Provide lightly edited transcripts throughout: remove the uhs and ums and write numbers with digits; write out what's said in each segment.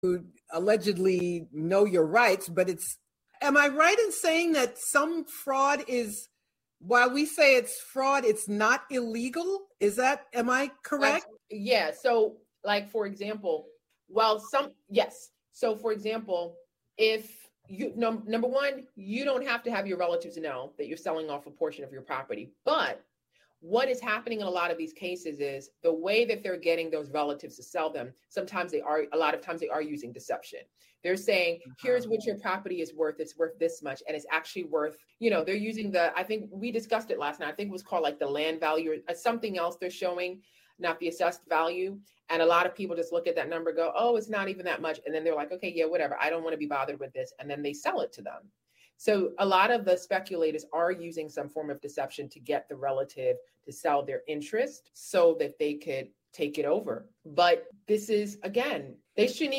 who allegedly know your rights, but am I right in saying that some fraud is, while we say it's fraud, it's not illegal? Am I correct? Yeah. So like, for example, yes. So for example, if number one, you don't have to have your relatives know that you're selling off a portion of your property, but what is happening in a lot of these cases is the way that they're getting those relatives to sell them. A lot of times they are using deception. They're saying, here's what your property is worth. It's worth this much. And it's actually worth, they're using I think we discussed it last night. I think it was called like the land value or something else they're showing, not the assessed value. And a lot of people just look at that number, go, oh, it's not even that much. And then they're like, okay, yeah, whatever. I don't want to be bothered with this. And then they sell it to them. So a lot of the speculators are using some form of deception to get the relative to sell their interest so that they could take it over. But this is, again, this should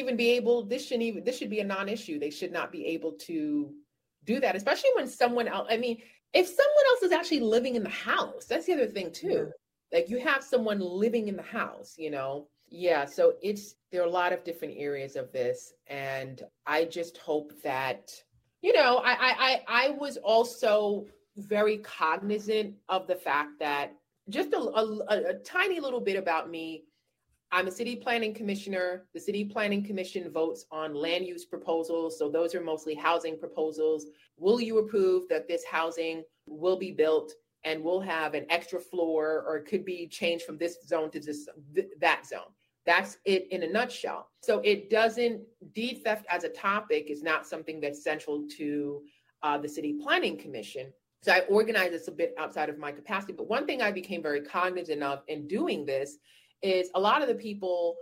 be a non-issue. They should not be able to do that, especially when someone else, if someone else is actually living in the house, that's the other thing too. Yeah. Like you have someone living in the house, Yeah, so there are a lot of different areas of this. And I just hope that, I was also very cognizant of the fact that just a tiny little bit about me. I'm a city planning commissioner. The city planning commission votes on land use proposals. So those are mostly housing proposals. Will you approve that this housing will be built and will have an extra floor, or it could be changed from this zone to that zone? That's it in a nutshell. So deed theft as a topic is not something that's central to the City Planning Commission. So I organize this a bit outside of my capacity. But one thing I became very cognizant of in doing this is a lot of the people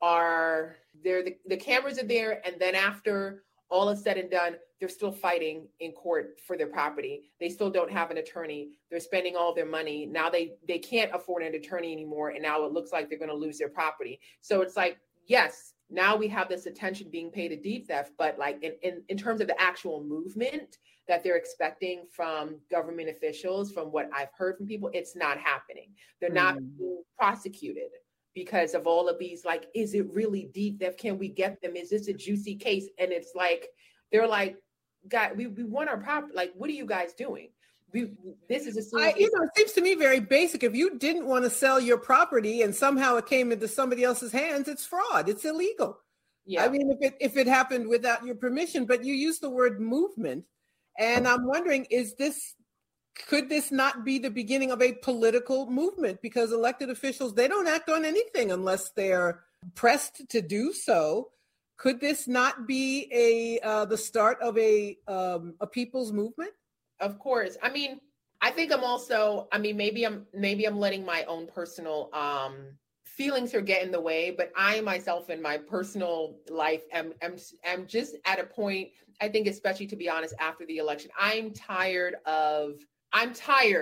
the cameras are there, and then after all is said and done, they're still fighting in court for their property. They still don't have an attorney. They're spending all their money. Now they can't afford an attorney anymore. And now it looks like they're going to lose their property. So it's like, yes, now we have this attention being paid to deed theft, but like in terms of the actual movement that they're expecting from government officials, from what I've heard from people, it's not happening. They're not being prosecuted because of all of these, like, is it really deed theft? Can we get them? Is this a juicy case? And it's like, they're like, God, we want our property. Like, what are you guys doing? This is a serious it seems to me very basic. If you didn't want to sell your property and somehow it came into somebody else's hands, it's fraud. It's illegal. Yeah. I mean, if it happened without your permission, but you use the word movement, and I'm wondering, could this not be the beginning of a political movement? Because elected officials, they don't act on anything unless they're pressed to do so. Could this not be the start of a people's movement? Of course. I mean, I think I'm also, maybe I'm letting my own personal feelings are getting in the way, but I myself in my personal life am just at a point, I think, especially to be honest, after the election, I'm tired. I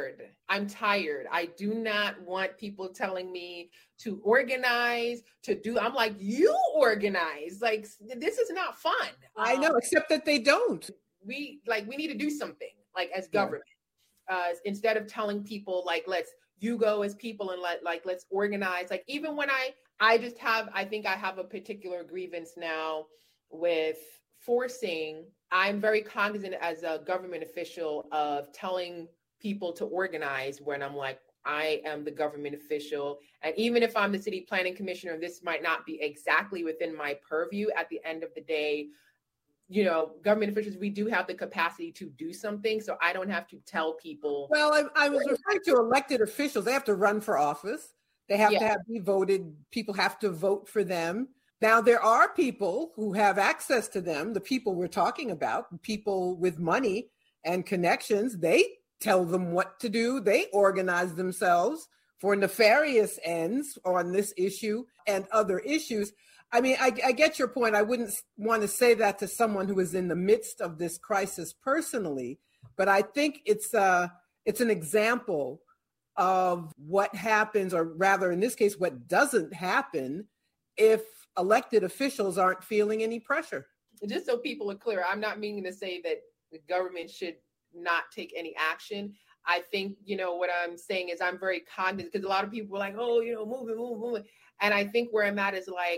do not want people telling me to organize, I'm like, you organize. Like, this is not fun. I know, except that they don't. We need to do something, like, as government, instead of telling people, like, you go as people and let's organize. Like, even when I think I have a particular grievance now with forcing, I'm very cognizant as a government official of telling people to organize when I'm like, I am the government official. And even if I'm the city planning commissioner, this might not be exactly within my purview. At the end of the day, government officials, we do have the capacity to do something. So I don't have to tell people. Well, I was referring to elected officials. They have to run for office. They have to be voted. People have to vote for them. Now, there are people who have access to them, the people we're talking about, people with money and connections. They tell them what to do. They organize themselves for nefarious ends on this issue and other issues. I mean, I get your point. I wouldn't want to say that to someone who is in the midst of this crisis personally, but I think it's an example of what happens, or rather, in this case, what doesn't happen if elected officials aren't feeling any pressure. Just so people are clear, I'm not meaning to say that the government should not take any action. I think, what I'm saying is I'm very cognizant, because a lot of people were like, oh, move it. And I think where I'm at is like,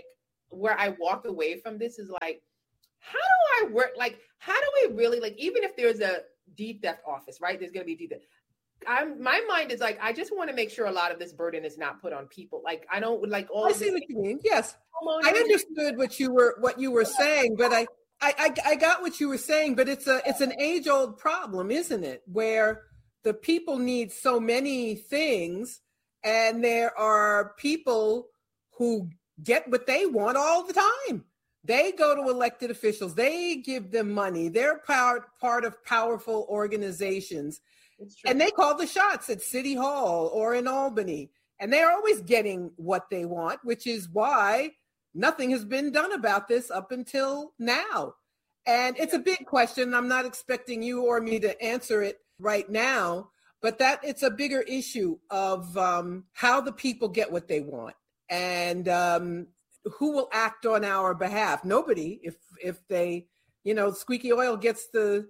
where I walk away from this is like, how do I work? Like, how do we really, like, even if there's a deed theft office, right? There's going to be deed theft. My mind is like, I just want to make sure a lot of this burden is not put on people. Like, I don't like all. I see what you mean. Yes, I understood what you were saying, but I got what you were saying. But it's an age old problem, isn't it? Where the people need so many things, and there are people who get what they want all the time. They go to elected officials. They give them money. They're part of powerful organizations. And they call the shots at City Hall or in Albany. And they're always getting what they want, which is why nothing has been done about this up until now. And it's a big question. I'm not expecting you or me to answer it right now, but that it's a bigger issue of how the people get what they want and who will act on our behalf. Nobody, if they, squeaky wheel gets the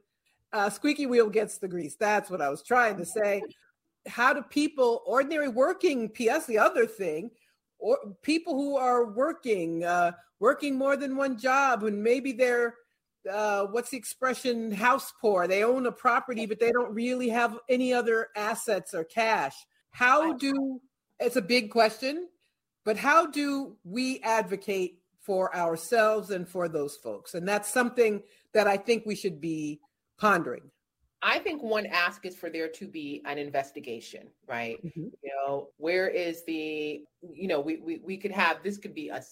grease. That's what I was trying to say. How do people, ordinary working, P.S. the other thing, or people who are working more than one job, and maybe they're, what's the expression, house poor. They own a property, but they don't really have any other assets or cash. It's a big question, but how do we advocate for ourselves and for those folks? And that's something that I think we should be pondering. I think one ask is for there to be an investigation, right? Mm-hmm. Where is the, we could have, this could be a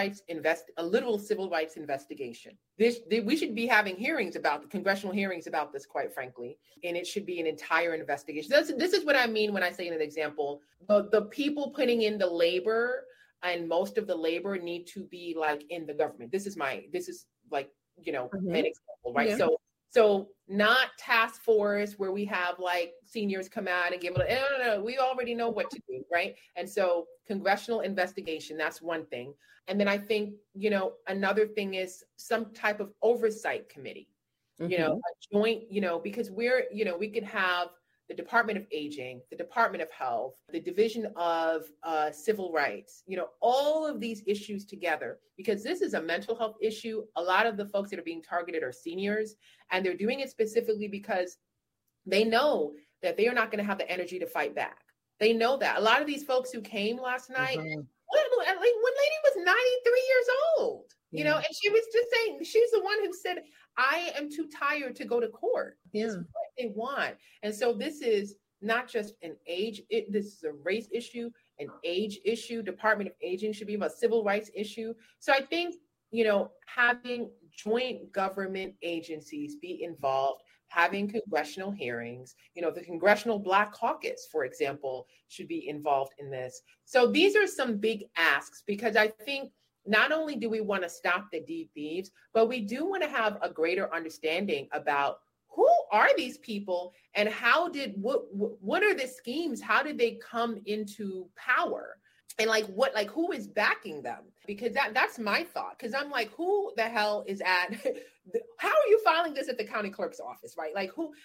literal civil rights investigation. We should be having congressional hearings about this, quite frankly, and it should be an entire investigation. This is what I mean when I say in an example, the people putting in the labor and most of the labor need to be like in the government. This is like, mm-hmm. an example, right? Yeah. So not task force where we have like seniors come out and give it, no, we already know what to do, right? And so congressional investigation, that's one thing. And then I think, another thing is some type of oversight committee, mm-hmm. A joint, because we could have the Department of Aging, the Department of Health, the Division of Civil Rights, all of these issues together, because this is a mental health issue. A lot of the folks that are being targeted are seniors, and they're doing it specifically because they know that they are not going to have the energy to fight back. They know that. A lot of these folks who came last night, mm-hmm. One lady was 93 years old, yeah. And she was just saying, she's the one who said, I am too tired to go to court. Yeah. This is what they want. And so this is not just an age, this is a race issue, an age issue. Department of Aging should be a civil rights issue. So I think, having joint government agencies be involved, having congressional hearings, the Congressional Black Caucus, for example, should be involved in this. So these are some big asks, because I think not only do we want to stop the deed thieves, but we do want to have a greater understanding about who are these people and what are the schemes? How did they come into power? And who is backing them? Because that's my thought. Because I'm like, who the hell is how are you filing this at the county clerk's office, right?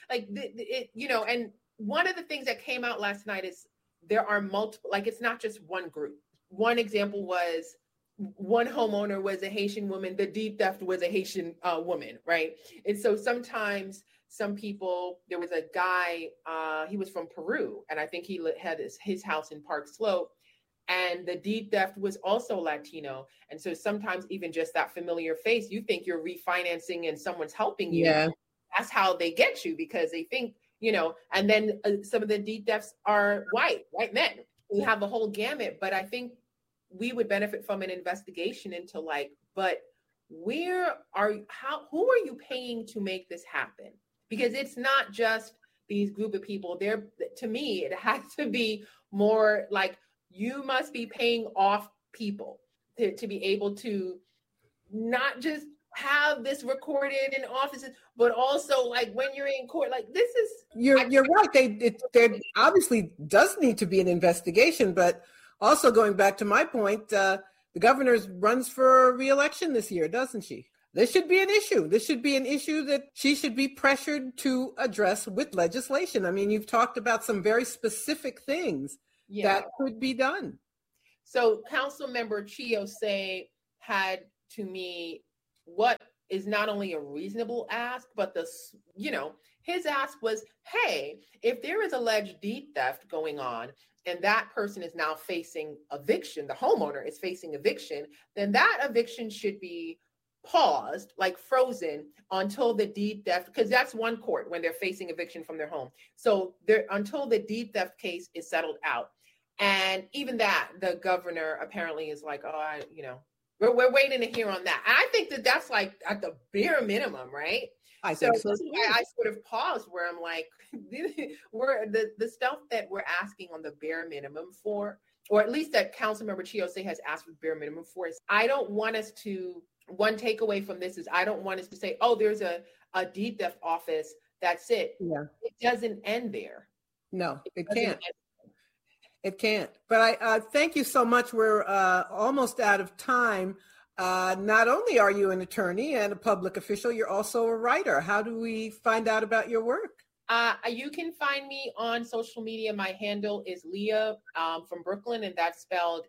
And one of the things that came out last night is there are multiple, it's not just one group. One example was one homeowner was a Haitian woman. The deed theft was a Haitian woman, right? And so sometimes some people, there was a guy, he was from Peru, and I think he had his house in Park Slope, and the deed theft was also Latino. And so sometimes even just that familiar face, you think you're refinancing and someone's helping you. Yeah. That's how they get you, because they think, and then some of the deed thefts are white men. We have the whole gamut, but I think we would benefit from an investigation into but who are you paying to make this happen? Because it's not just these group of people there. To me, it has to be more like you must be paying off people to be able to not just have this recorded in offices, but also when you're in court, this is. You're right. There obviously does need to be an investigation, but also going back to my point, the governor runs for re-election this year, doesn't she? This should be an issue. This should be an issue that she should be pressured to address with legislation. I mean, you've talked about some very specific things that could be done. So Councilmember Chio say had to me what is not only a reasonable ask, but his ask was, hey, if there is alleged deed theft going on and that person is now facing eviction, the homeowner is facing eviction, then that eviction should be paused, like frozen, until the deed theft, because that's one court when they're facing eviction from their home. So until the deed theft case is settled out. And even that, the governor apparently is like, we're waiting to hear on that. And I think that's like at the bare minimum, right? I think so. That's why I sort of paused where I'm like, we're the stuff that we're asking on the bare minimum for, or at least that Councilmember Chiose has asked for the bare minimum for, is I don't want us to, one takeaway from this is I don't want us to say, oh, there's a deed theft office, that's it. Yeah. It doesn't end there. No, it can't. It can't. But I thank you so much. We're almost out of time. Not only are you an attorney and a public official, you're also a writer. How do we find out about your work? You can find me on social media. My handle is Leah from Brooklyn, and that's spelled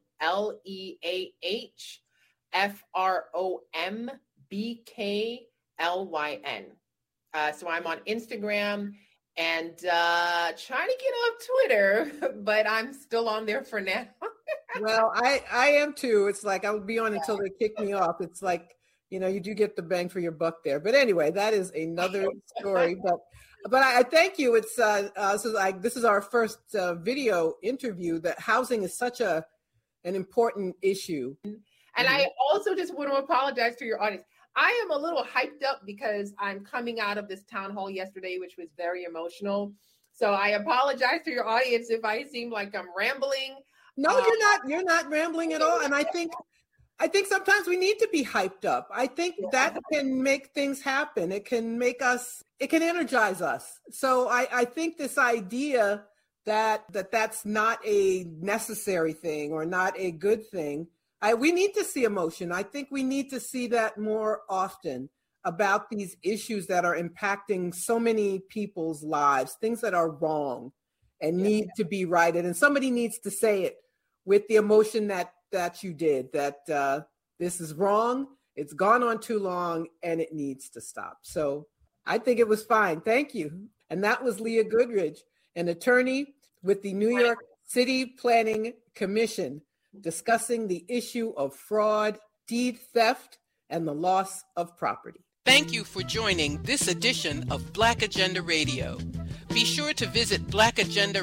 LeahFromBklyn. So I'm on Instagram and trying to get off Twitter, but I'm still on there for now. Well, I am too. It's like I'll be on until they kick me off. It's like, you do get the bang for your buck there. But anyway, that is another story. But I thank you. It's this is our first video interview. That housing is such an important issue. And I also just want to apologize to your audience. I am a little hyped up because I'm coming out of this town hall yesterday, which was very emotional. So I apologize to your audience if I seem like I'm rambling. No, you're not. You're not rambling at all. And I think sometimes we need to be hyped up. I think that can make things happen. It can energize us. So I think this idea that's not a necessary thing or not a good thing. We need to see emotion. I think we need to see that more often about these issues that are impacting so many people's lives, things that are wrong and need to be righted. And somebody needs to say it with the emotion that you did, that this is wrong, it's gone on too long, and it needs to stop. So I think it was fine. Thank you. And that was Leah Goodridge, an attorney with the New York City Planning Commission, discussing the issue of fraud, deed theft, and the loss of property. Thank you for joining this edition of Black Agenda Radio. Be sure to visit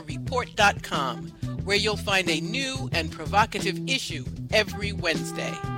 blackagendareport.com, where you'll find a new and provocative issue every Wednesday.